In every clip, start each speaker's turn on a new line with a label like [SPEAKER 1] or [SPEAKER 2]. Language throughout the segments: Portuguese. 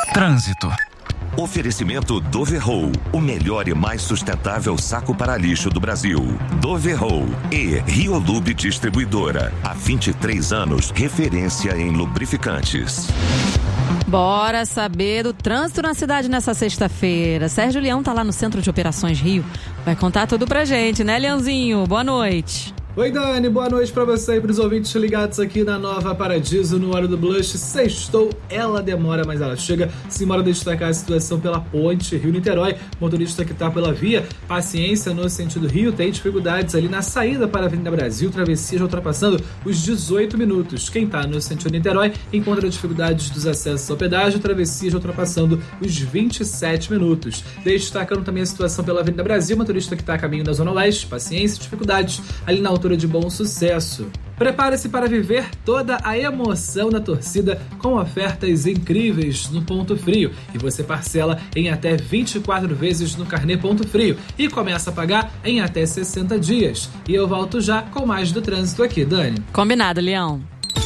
[SPEAKER 1] Trânsito.
[SPEAKER 2] Oferecimento Doverroll, o melhor e mais sustentável saco para lixo do Brasil. Doverroll e Riolube Distribuidora. Há 23 anos, referência em lubrificantes.
[SPEAKER 3] Bora saber do trânsito na cidade nessa sexta-feira. Sérgio Leão tá lá no Centro de Operações Rio. Vai contar tudo pra gente, né, Leãozinho? Boa noite.
[SPEAKER 4] Oi, Dani, boa noite pra você e pros ouvintes ligados aqui na Nova Paradiso, no Hora do Blush. Sextou, ela demora, mas ela chega. Simbora destacar a situação pela ponte Rio-Niterói. Motorista que tá pela via, paciência no sentido Rio, tem dificuldades ali na saída para a Avenida Brasil, travessia já ultrapassando os 18 minutos. Quem tá no sentido Niterói encontra dificuldades dos acessos ao pedágio, travessia já ultrapassando os 27 minutos. Destacando também a situação pela Avenida Brasil, motorista que tá a caminho da Zona Leste, paciência, dificuldades ali na altura de Bom Sucesso. Prepare-se para viver toda a emoção da torcida com ofertas incríveis no Ponto Frio. E você parcela em até 24 vezes no carnê Ponto Frio e começa a pagar em até 60 dias. E eu volto já com mais do trânsito aqui, Dani.
[SPEAKER 3] Combinado, Leão.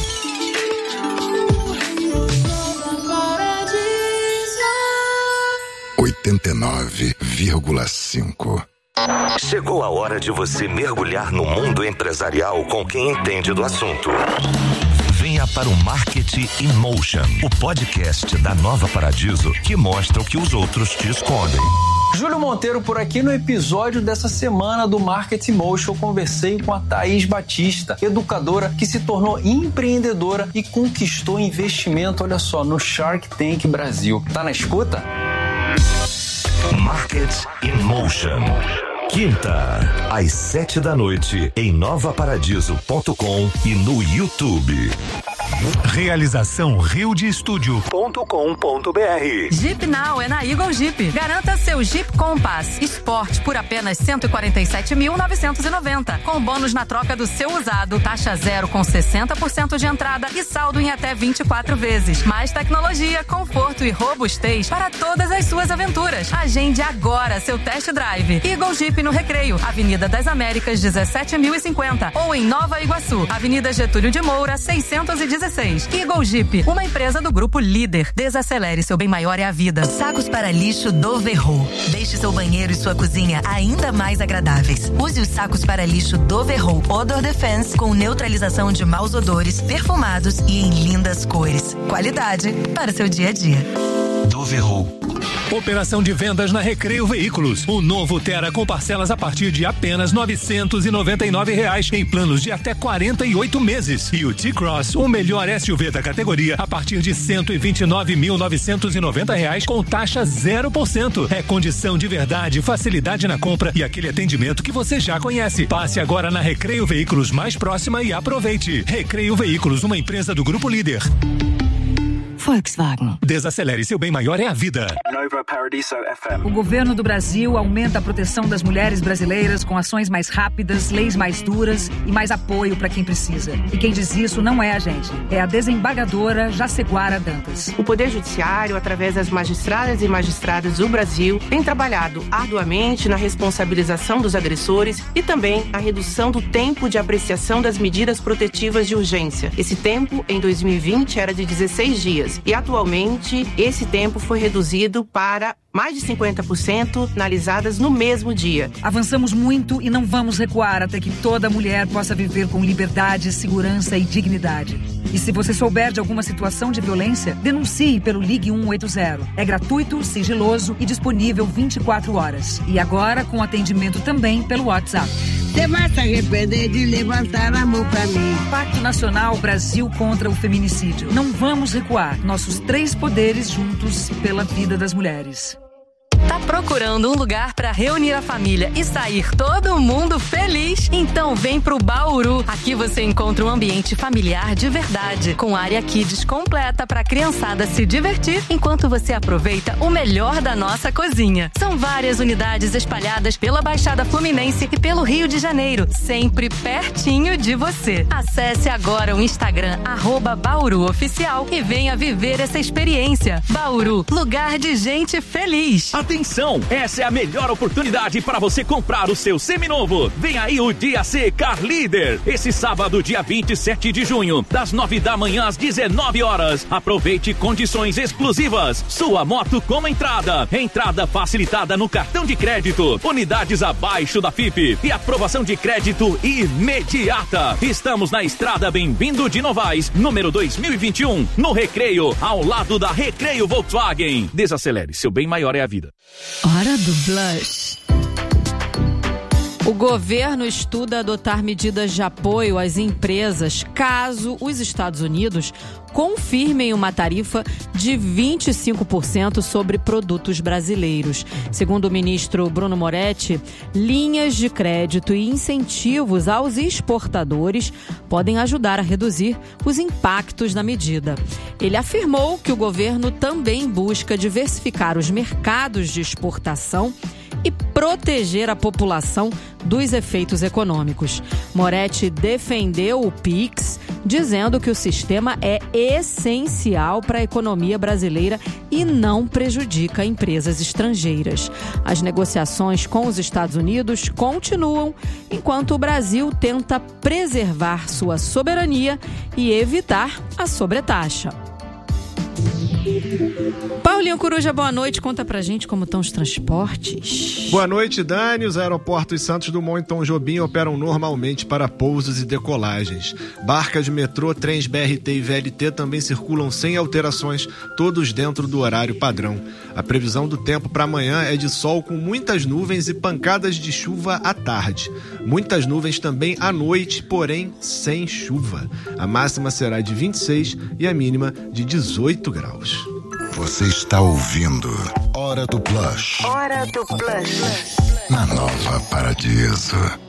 [SPEAKER 5] 89,5.
[SPEAKER 2] Chegou a hora de você mergulhar no mundo empresarial com quem entende do assunto. Venha para o Market in Motion, o podcast da Nova Paradiso que mostra o que os outros te escondem.
[SPEAKER 6] Júlio Monteiro por aqui. No episódio dessa semana do Market in Motion, eu conversei com a Thaís Batista, educadora que se tornou empreendedora e conquistou investimento, olha só, no Shark Tank Brasil. Tá na escuta?
[SPEAKER 2] Market in Motion. Quinta, às 7 da noite, em novaparadiso.com e no YouTube.
[SPEAKER 1] Realização RioDeStúdio.com.br.
[SPEAKER 7] Jeep Now é na Eagle Jeep. Garanta seu Jeep Compass Sport por apenas R$147.990. Com bônus na troca do seu usado, taxa zero com 60% de entrada e saldo em até 24 vezes. Mais tecnologia, conforto e robustez para todas as suas aventuras. Agende agora seu test drive. Eagle Jeep no Recreio, Avenida das Américas, 17.050. Ou em Nova Iguaçu, Avenida Getúlio de Moura, 616. Eagle Jeep, uma empresa do Grupo Líder. Desacelere, seu bem maior é a vida.
[SPEAKER 8] Sacos para lixo Doverroll. Deixe seu banheiro e sua cozinha ainda mais agradáveis. Use os sacos para lixo Doverroll Odor Defense com neutralização de maus odores, perfumados e em lindas cores. Qualidade para seu dia a dia.
[SPEAKER 1] Doverroll. Operação de vendas na Recreio Veículos. O novo Tera com parcelas a partir de apenas R$999 em planos de até 48 meses. E o T-Cross, o melhor SUV da categoria, a partir de R$129.990 com taxa 0%. É condição de verdade, facilidade na compra e aquele atendimento que você já conhece. Passe agora na Recreio Veículos mais próxima e aproveite. Recreio Veículos, uma empresa do Grupo Líder.
[SPEAKER 8] Volkswagen.
[SPEAKER 1] Desacelere, seu bem maior é a vida.
[SPEAKER 9] Nova Paradiso FM.
[SPEAKER 10] O governo do Brasil aumenta a proteção das mulheres brasileiras com ações mais rápidas, leis mais duras e mais apoio para quem precisa. E quem diz isso não é a gente, é a desembargadora Jaceguara Dantas.
[SPEAKER 11] O Poder Judiciário, através das magistradas e magistrados do Brasil, tem trabalhado arduamente na responsabilização dos agressores e também a redução do tempo de apreciação das medidas protetivas de urgência. Esse tempo, em 2020, era de 16 dias. E atualmente esse tempo foi reduzido para mais de 50% analisadas no mesmo dia.
[SPEAKER 10] Avançamos muito e não vamos recuar até que toda mulher possa viver com liberdade, segurança e dignidade. E se você souber de alguma situação de violência, denuncie pelo Ligue 180. É gratuito, sigiloso e disponível 24 horas. E agora com atendimento também pelo WhatsApp.
[SPEAKER 12] Você vai se arrepender de levantar a mão pra mim.
[SPEAKER 10] Pacto Nacional Brasil contra o Feminicídio. Não vamos recuar. Nossos 3 poderes juntos pela vida das mulheres.
[SPEAKER 7] Tá procurando um lugar para reunir a família e sair todo mundo feliz? Então vem pro Bauru. Aqui você encontra um ambiente familiar de verdade, com área kids completa para a criançada se divertir enquanto você aproveita o melhor da nossa cozinha. São várias unidades espalhadas pela Baixada Fluminense e pelo Rio de Janeiro, sempre pertinho de você. Acesse agora o Instagram @BauruOficial e venha viver essa experiência. Bauru, lugar de gente feliz.
[SPEAKER 5] Atenção, essa é a melhor oportunidade para você comprar o seu seminovo. Vem aí o Dia C Car Leader. Esse sábado, dia 27 de junho, das 9 da manhã às 19 horas. Aproveite condições exclusivas. Sua moto com entrada. Entrada facilitada no cartão de crédito. Unidades abaixo da FIP. E aprovação de crédito imediata. Estamos na estrada Bem-vindo de Novaes, número 2021, no Recreio, ao lado da Recreio Volkswagen. Desacelere, seu bem maior é a vida.
[SPEAKER 3] Hora do Blush. O governo estuda adotar medidas de apoio às empresas caso os Estados Unidos confirmem uma tarifa de 25% sobre produtos brasileiros. Segundo o ministro Bruno Moretti, linhas de crédito e incentivos aos exportadores podem ajudar a reduzir os impactos da medida. Ele afirmou que o governo também busca diversificar os mercados de exportação e proteger a população dos efeitos econômicos. Moretti defendeu o PIX, dizendo que o sistema é essencial para a economia brasileira e não prejudica empresas estrangeiras. As negociações com os Estados Unidos continuam, enquanto o Brasil tenta preservar sua soberania e evitar a sobretaxa. Paulinho Coruja, boa noite. Conta pra gente como estão os transportes.
[SPEAKER 13] Boa noite, Dani. Os aeroportos Santos Dumont e Tom Jobim operam normalmente para pousos e decolagens. Barcas de metrô, trens BRT e VLT também circulam sem alterações, todos dentro do horário padrão. A previsão do tempo para amanhã é de sol com muitas nuvens e pancadas de chuva à tarde. Muitas nuvens também à noite, porém sem chuva. A máxima será de 26 e a mínima de 18 graus.
[SPEAKER 14] Você está ouvindo Hora do Blush.
[SPEAKER 8] Hora do Blush.
[SPEAKER 14] Na Nova Paradiso.